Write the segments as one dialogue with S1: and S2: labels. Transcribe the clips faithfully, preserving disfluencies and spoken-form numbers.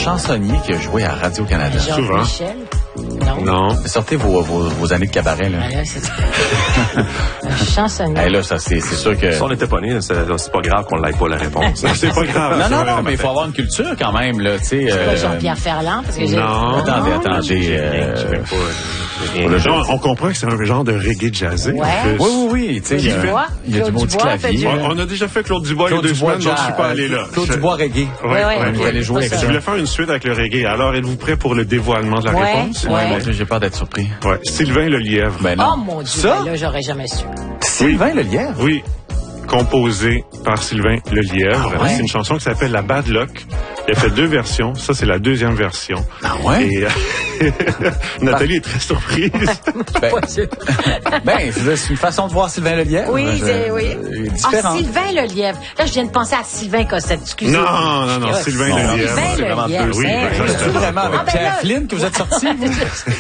S1: chansonnier qui a joué à Radio-Canada.
S2: Souvent.
S3: Michel? Non.
S2: Non.
S1: Sortez vos, vos, vos années de cabaret, là.
S3: Ah, là, c'est un chansonnier.
S1: Hey, là, ça, c'est, c'est sûr que...
S4: Si on n'était pas nés, c'est, c'est pas grave qu'on n'aille pas la réponse.
S2: C'est pas grave.
S1: Non,
S2: c'est
S1: non,
S2: vrai,
S1: non, mais il faut avoir une culture quand même, là, tu sais.
S3: C'est pas
S1: euh,
S3: Jean-Pierre Ferland, parce que j'ai...
S2: Non.
S1: Attendez, attendez.
S4: J'ai
S1: euh,
S4: j'ai même pas... j'ai rien.
S2: Le genre, on comprend que c'est un genre de reggae jazzé.
S3: Ouais.
S2: en plus.
S1: Oui, oui, oui, tu sais, il y a,
S3: Dubois.
S1: il y a du
S3: Claude
S1: mot du
S3: Dubois fait
S1: clavier.
S3: du-
S2: On, on a déjà fait Claude Dubois il y a deux semaines, donc je suis pas allé là.
S1: Claude
S2: Je-
S1: Dubois reggae.
S2: Ouais,
S3: Ouais, ouais,
S2: ouais,
S3: ok.
S1: Vous allez jouer avec
S3: Pas
S2: Je
S1: ça.
S2: voulais faire une suite avec le reggae. Alors, êtes-vous prêt pour le dévoilement de la
S3: Ouais.
S2: réponse?
S3: Ouais.
S1: Mon Dieu, j'ai peur d'être surpris.
S2: Ouais. Sylvain Lelièvre.
S1: Ben
S3: Oh
S1: non.
S3: mon Dieu,
S1: Ça?
S3: ben là, j'aurais jamais su.
S1: Sylvain Lelièvre?
S2: Oui. Composé par Sylvain Lelièvre.
S1: Ah ouais?
S2: C'est une chanson qui s'appelle La Bad Luck. Il a fait deux versions. Ça, c'est la deuxième version.
S1: Ah ouais?
S2: Et euh, Nathalie est très surprise.
S1: Ben, ben, c'est une façon de voir Sylvain Lelièvre.
S3: Oui,
S1: Je-
S3: c'est, oui.
S1: euh,
S3: Ah,
S1: différente.
S3: Sylvain Lelièvre. Là, je viens de penser à Sylvain Cossette, excusez.
S2: Non, non, non,
S3: Ah,
S2: Sylvain
S3: Sylvain
S2: Lelièvre.
S1: c'est vraiment
S3: Lelièvre.
S2: peu- oui,
S3: hein.
S2: exactement.
S1: C'est vraiment avec
S3: Ah, ben
S1: Pierre
S3: là-
S1: Flynn que vous êtes sortis, vous?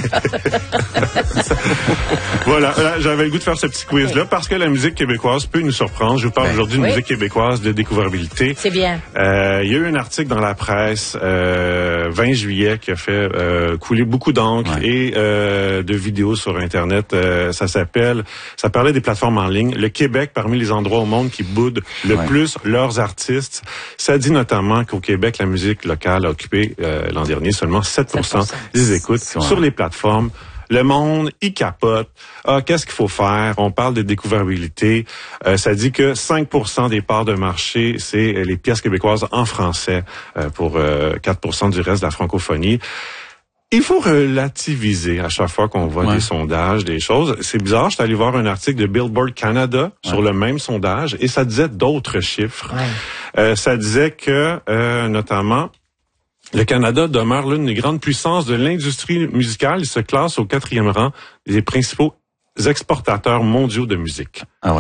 S2: Voilà, là, j'avais le goût de faire ce petit quiz-là parce que la musique québécoise peut nous surprendre. Je vous parle
S1: Ben,
S2: aujourd'hui de
S3: oui.
S2: musique québécoise, de découvrabilité.
S3: C'est bien.
S2: Euh, il y a eu un article dans la presse euh, vingt juillet qui a fait euh, couler beaucoup d'encre
S1: Ouais.
S2: et euh, de vidéos sur Internet. Euh, ça s'appelle, ça parlait des plateformes en ligne. Le Québec parmi les endroits au monde qui boudent le
S1: Ouais.
S2: plus leurs artistes. Ça dit notamment qu'au Québec, la musique locale a occupé euh, l'an dernier seulement sept pour cent
S3: sept pour cent.
S2: des écoutes
S1: Ouais.
S2: sur les plateformes. Le monde, il capote. Ah, qu'est-ce qu'il faut faire? On parle de découvrabilité. Euh, ça dit que cinq pour cent des parts de marché, c'est les pièces québécoises en français euh, pour euh, quatre pour cent du reste de la francophonie. Il faut relativiser à chaque fois qu'on voit
S1: Ouais.
S2: des sondages, des choses. C'est bizarre, je suis allé voir un article de Billboard Canada sur
S1: Ouais.
S2: le même sondage et ça disait d'autres chiffres.
S3: Ouais.
S2: Euh, ça disait que, euh, notamment, le Canada demeure l'une des grandes puissances de l'industrie musicale. Il se classe au quatrième rang des principaux exportateurs mondiaux de musique.
S1: Ah ouais.